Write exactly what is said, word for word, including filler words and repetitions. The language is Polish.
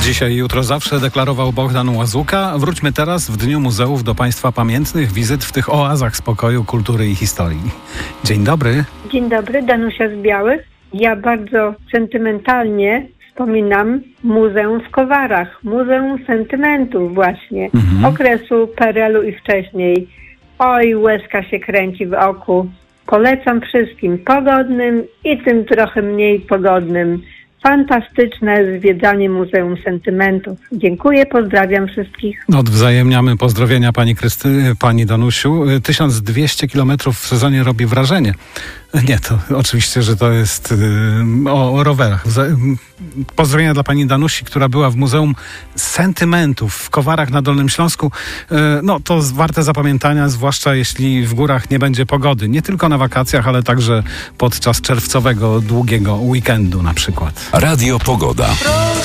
Dzisiaj i jutro zawsze deklarował Bogdan Łazuka. Wróćmy teraz w Dniu Muzeów do Państwa pamiętnych wizyt w tych oazach spokoju, kultury i historii. Dzień dobry. Dzień dobry, Danusia z Białych. Ja bardzo sentymentalnie wspominam Muzeum w Kowarach. Muzeum Sentymentów właśnie. Mhm. Okresu P R L u i wcześniej. Oj, łezka się kręci w oku. Polecam wszystkim pogodnym i tym trochę mniej pogodnym. Fantastyczne zwiedzanie Muzeum Sentymentów. Dziękuję, pozdrawiam wszystkich. Odwzajemniamy pozdrowienia pani Krysty, pani Danusiu. tysiąc dwieście kilometrów w sezonie robi wrażenie. Nie, to oczywiście, że to jest yy, o, o rowerach. Pozdrowienia dla pani Danusi, która była w Muzeum Sentymentów w Kowarach na Dolnym Śląsku. Yy, no to warte zapamiętania, zwłaszcza jeśli w górach nie będzie pogody. Nie tylko na wakacjach, ale także podczas czerwcowego, długiego weekendu na przykład. Radio Pogoda.